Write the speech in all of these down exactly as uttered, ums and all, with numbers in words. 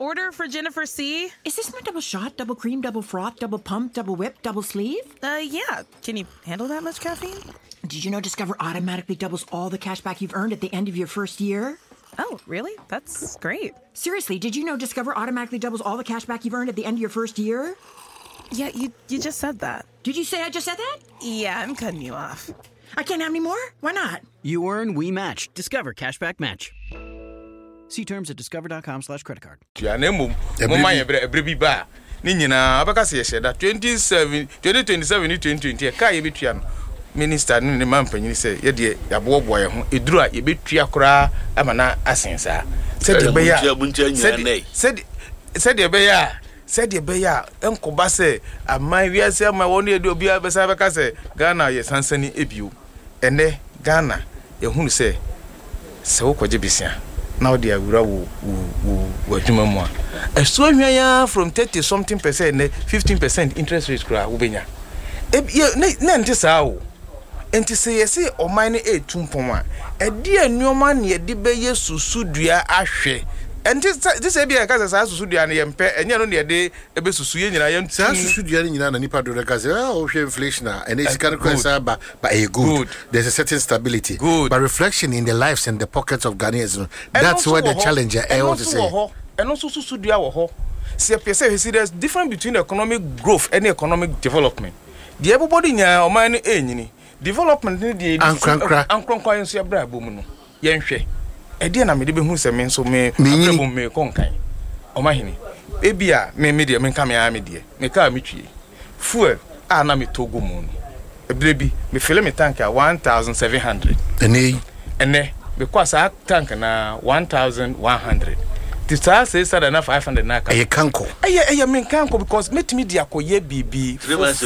Order for Jennifer C. Is this my double shot, double cream, double froth, double pump, double whip, double sleeve? Uh, yeah. Can you handle that much caffeine? Did you know Discover automatically doubles all the cash back you've earned at the end of your first year? Oh, really? That's great. Seriously, did you know Discover automatically doubles all the cash back you've earned at the end of your first year? Yeah, you you just said that. Did you say I just said that? Yeah, I'm cutting you off. I can't have any more? Why not? You earn, we match. Discover Cashback Match. See terms at discover.com slash credit card. Yeah, name mama yebre ebre ba. Ni nyina abaka se yehye da twenty-seven twenty twenty-seven twenty twenty ka ye betua no. Minister ni ne mampanyi se ye de yabo boy ho eduru a ye betua kora amana asensa. Se de be ya. Se se de be ya. Se de be ya enkoba se aman wiase ama wonu ye de obi abesa beka se Ghana ye sansani ebio. Ene Ghana ye hunu se se wo kwaje bisia. Now they are wo wo wo adwuma mu a so hwan from thirty something percent ne fifteen percent interest rate kra wo benya e na nti saa wo enti se yesi o man e tumpom a e de anuoma ne de beye susudua ahwe enti this e bia ka saa susudua ne yempe enye no ne de ebe susu ye nyina yem saa susudua ne nyina na nipa do ka say oh hwe inflation and it's kind of concern but but a good there's a certain stability good. But reflection in the lives and the pockets of Ghanaians, that's where the challenge I want to say and also susudua wo ho se pese see there's difference between economic growth and economic development the everybody nya o man e nyini development ne de ankrankra ankrankra yenso ya bra bomu no yenhwe e de na me de be hu se me nso me abra me konkan o mahini e bia me me de me nka me a me de me ka me twie fuel a na me togo mu no e bra bi me fele me tank a one thousand seven hundred ene ene because a tank na one thousand one hundred the star says that na five hundred na ka e kanko e e me kanko because met me dia koye bibi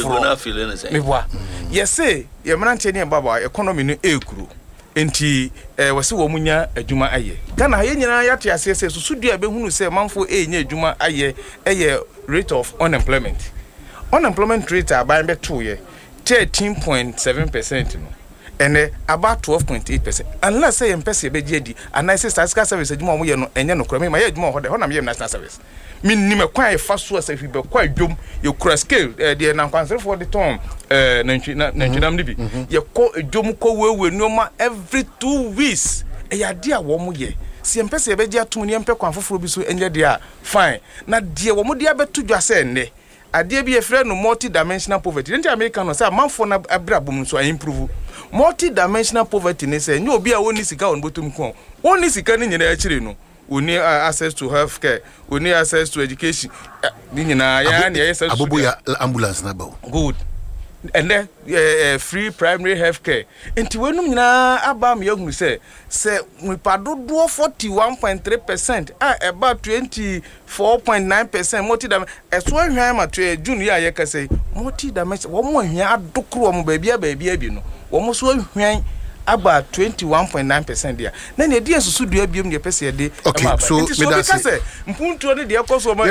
me boa yes say ye mranche ne baba economy no ekuru enti eh wose wo munya adwuma aye Ghana ye nyina ya te ase se susudua be hunu se manfo e nya adwuma aye eye rate of unemployment unemployment rate aban be to ye thirteen point seven percent no and about twelve point eight percent unless say empese be gedi and I say statistical service adwuma mo ye no enye no kura me ma ye adwuma ho de ho na me national service min ni me kwan e fa so asa fi be kwa dwom ye kura scale de na kwansere for the tom eh na ntwinam ni bi ye ko dwom ko wewe noma every two weeks e ya de a wo mo ye si empese be gya to ni empe kwan foforo bi so enye de a fine na de wo mo de abeto dwa se ne ade bi e frɛ no multi-dimensional poverty nti America no say manfo na abra bom so improve multi-dimensional poverty ne say nyo obi a woni sika on botum ko woni sika ni nyina akire no woni access to health care woni access to education ni nyina ya na yes abobo ya ambulance na ba good and then uh, free primary health care nti wenum nyina aba me yahunu say say nipadodo forty-one point three percent ah about twenty-four point nine percent multi dam eso hwan ma to June ya ye ka say multi dam wo mo hwan adokro mo ba bia ba bia bi no wo mo so hwan aba twenty-one point nine percent dia na ne de susu dua biom de pese de okay so me da say mpuntu ne de koso ma ye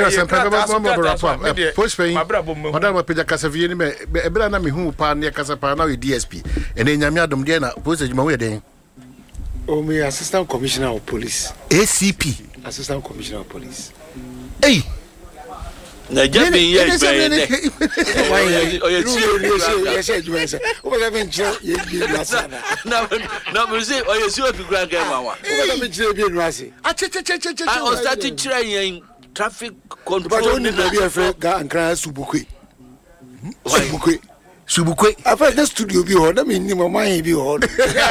ka postpay madam ma peja kasa vie ni me ebra na me hu pa ne kasa pa na D S P ene nyame adom de na post adwuma we den o me assistant commissioner of police A C P assistant commissioner of police hey na jabi ye be why you you say you say o ba me nche ye bi na sana na na me say o ye si o pikura ga ma wa o ba me nche bi no ase a che che che che che o start try yen traffic control but only na bi e fe ga ankra subukwe subukwe subukwe afa the studio bi ho na me ni mo man bi ho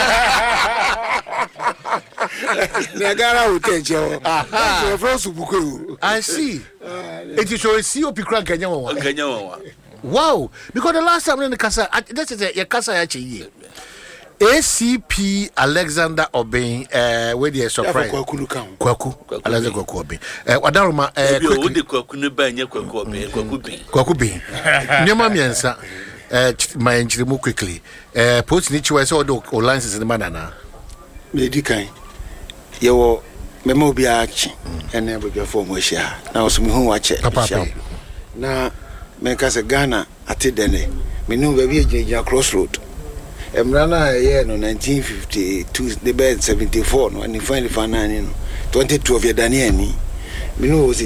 na gara o tenche o ah for subukwe I see it is so see opikra ganya wa ganya wa wow because the last time in the kasa this is your kasa ya che A C P Alexander Obeng eh where the surprise kwaku kan kwaku Alexander kwaku Obeng eh wadaroma eh quickly the kwaku ne ba nya kwaku Obeng kwaku bin kwaku bin nyama miensa eh my enchirimu quickly eh post ni chiwa so do license ni manana me di kan ye wo me mo bi achi ene bo before mo hia na so me hu wa che na me ka se Ghana ate dene me nu ba bi ejeja crossroad emrana ye no nineteen fifty-two the bed seventy-four no and finally fanani no twenty twelve ya daniel ni me nu